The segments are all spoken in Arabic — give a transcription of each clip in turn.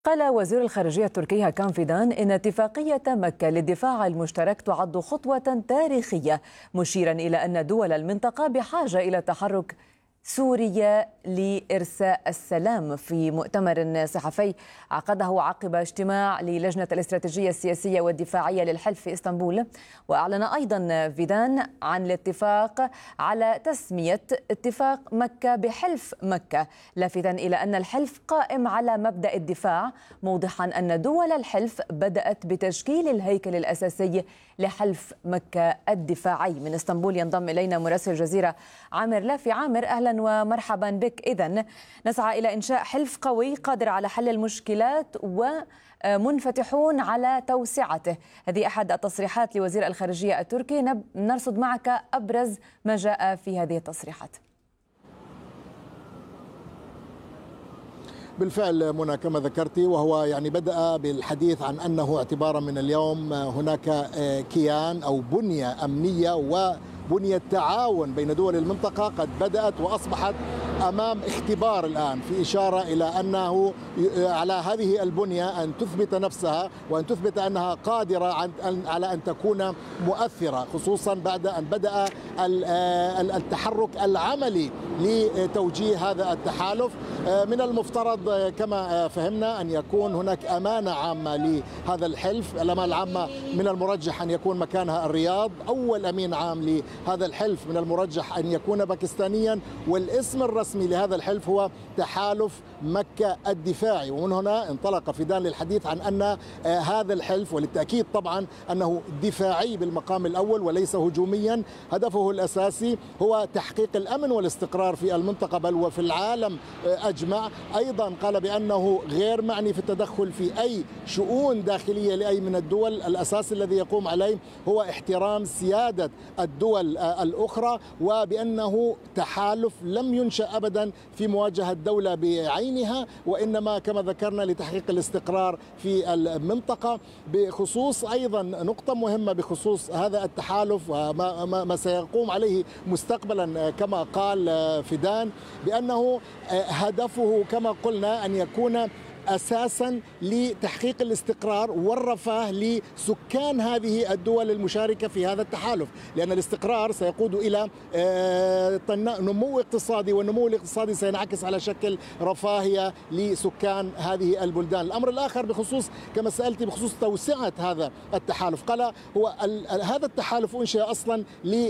قال وزير الخارجية التركي هاكان فيدان إن اتفاقية مكة للدفاع المشترك تعد خطوة تاريخية، مشيرا إلى أن دول المنطقة بحاجة إلى تحرك سوريا لإرساء السلام. في مؤتمر صحفي عقده عقب اجتماع للجنة الاستراتيجية السياسية والدفاعية للحلف في إسطنبول، وأعلن أيضا فيدان عن الاتفاق على تسمية اتفاق مكة بحلف مكة، لافتا إلى أن الحلف قائم على مبدأ الدفاع، موضحا أن دول الحلف بدأت بتشكيل الهيكل الأساسي لحلف مكة الدفاعي. من إسطنبول ينضم إلينا مراسل الجزيرة عامر لافي. عامر، أهلا ومرحبا بك. إذن نسعى إلى إنشاء حلف قوي قادر على حل المشكلات ومنفتحون على توسعته، هذه أحد التصريحات لوزير الخارجية التركي. نرصد معك أبرز ما جاء في هذه التصريحات. بالفعل منى كما ذكرت، وهو بدأ بالحديث عن أنه اعتبارا من اليوم هناك كيان أو بنية أمنية وبنية تعاون بين دول المنطقة قد بدأت وأصبحت أمام اختبار الآن، في إشارة إلى أنه على هذه البنية أن تثبت نفسها وأن تثبت أنها قادرة على أن تكون مؤثرة، خصوصا بعد أن بدأ التحرك العملي لتوجيه هذا التحالف. من المفترض كما فهمنا أن يكون هناك أمانة عامة لهذا الحلف. الأمانة العامة من المرجح أن يكون مكانها الرياض. أول أمين عام لهذا الحلف من المرجح أن يكون باكستانيا، والاسم الرسمي لهذا الحلف هو تحالف مكة الدفاعي. ومن هنا انطلق فيدان للحديث عن أن هذا الحلف، وللتأكيد طبعا أنه دفاعي بالمقام الأول وليس هجوميا، هدفه الأساسي هو تحقيق الأمن والاستقرار في المنطقة بل وفي العالم أجمع. أيضا قال بأنه غير معني في التدخل في أي شؤون داخلية لأي من الدول، الأساس الذي يقوم عليه هو احترام سيادة الدول الأخرى، وبأنه تحالف لم ينشأ أبدا في مواجهة دولة بعينها، وإنما كما ذكرنا لتحقيق الاستقرار في المنطقة. بخصوص أيضا نقطة مهمة بخصوص هذا التحالف وما سيقوم عليه مستقبلا، كما قال فيدان بأنه هدفه كما قلنا أن يكون أساسا لتحقيق الاستقرار والرفاه لسكان هذه الدول المشاركة في هذا التحالف، لأن الاستقرار سيقود إلى نمو اقتصادي، والنمو الاقتصادي سينعكس على شكل رفاهية لسكان هذه البلدان. الأمر الآخر بخصوص كما سألتي بخصوص توسعة هذا التحالف، قال هو هذا التحالف أنشئ أصلا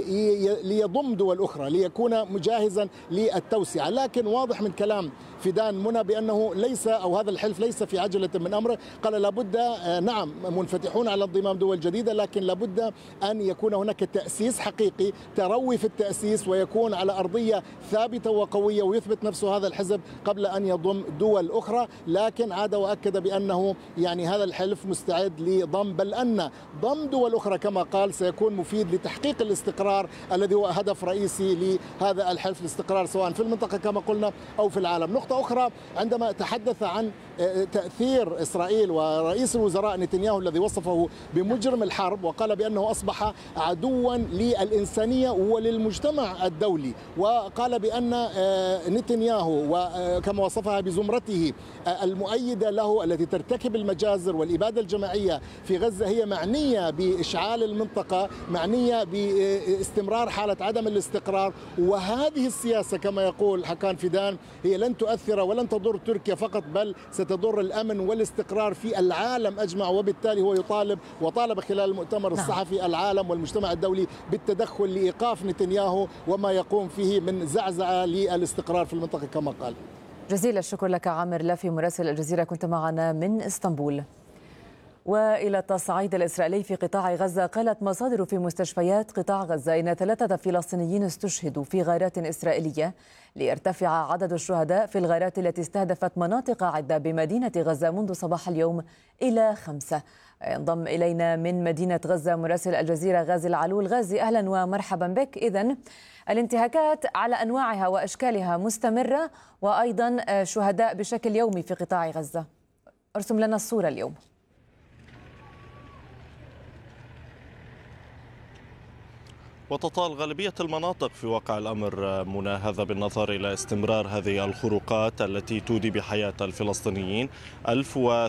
ليضم دول أخرى ليكون مجهزا للتوسعة، لكن واضح من كلام فيدان منى بأنه ليس أو هذا الحلف ليس في عجلة من أمره. قال لابد نعم منفتحون على انضمام دول جديدة، لكن لابد أن يكون هناك تأسيس حقيقي، تروي في التأسيس، ويكون على أرضية ثابتة وقوية، ويثبت نفسه هذا الحزب قبل أن يضم دول أخرى. لكن عاد وأكد بأنه هذا الحلف مستعد لضم، بل أن ضم دول أخرى كما قال سيكون مفيد لتحقيق الاستقرار الذي هو هدف رئيسي لهذا الحلف، الاستقرار سواء في المنطقة كما قلنا أو في العالم. نقطة أخرى عندما تحدث عن تأثير إسرائيل ورئيس الوزراء نتنياهو الذي وصفه بمجرم الحرب، وقال بأنه أصبح عدوا للإنسانية وللمجتمع الدولي، وقال بأن نتنياهو وكما وصفها بزمرته المؤيدة له التي ترتكب المجازر والإبادة الجماعية في غزة هي معنية بإشعال المنطقة، معنية باستمرار حالة عدم الاستقرار. وهذه السياسة كما يقول هاكان فيدان هي لن تؤثر ولن تضر تركيا فقط، بل ستضر الأمن والاستقرار في العالم أجمع. وبالتالي هو يطالب وطالب خلال المؤتمر الصحفي العالم والمجتمع الدولي بالتدخل لإيقاف نتنياهو وما يقوم فيه من زعزعة للاستقرار في المنطقة كما قال. جزيل الشكر لك عامر لافي مراسل الجزيرة، كنت معنا من إسطنبول. وإلى التصعيد الإسرائيلي في قطاع غزة، قالت مصادر في مستشفيات قطاع غزة إن 3 فلسطينيين استشهدوا في غارات إسرائيلية، ليرتفع عدد الشهداء في الغارات التي استهدفت مناطق عدة بمدينة غزة منذ صباح اليوم إلى 5. ينضم إلينا من مدينة غزة مراسل الجزيرة غازي العلول. غازي، أهلا ومرحبا بك. إذن الانتهاكات على أنواعها وأشكالها مستمرة، وأيضا شهداء بشكل يومي في قطاع غزة، ارسم لنا الصورة اليوم. وتطال غالبية المناطق في واقع الأمر منى، هذا بالنظر إلى استمرار هذه الخروقات التي تودي بحياة الفلسطينيين.